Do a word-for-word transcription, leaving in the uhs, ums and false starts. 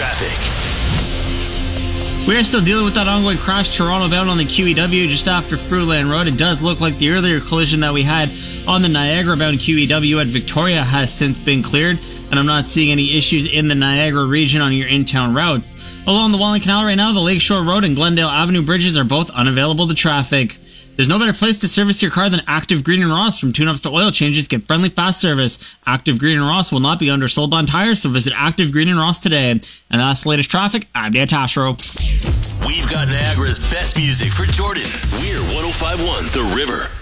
traffic. We are still dealing with that ongoing crash Toronto bound on the Q E W just after Fruitland Road. It does look like the earlier collision that we had on the Niagara bound Q E W at Victoria has since been cleared, and I'm not seeing any issues in the Niagara region on your in-town routes. Along the Welland Canal right now, the Lakeshore Road and Glendale Avenue bridges are both unavailable to traffic. There's no better place to service your car than Active Green and Ross. From tune-ups to oil changes, get friendly fast service. Active Green and Ross will not be undersold on tires, so visit Active Green and Ross today. And that's the latest traffic. I'm Dan Tashro. We've got Niagara's best music for Jordan. We're one oh five point one The River.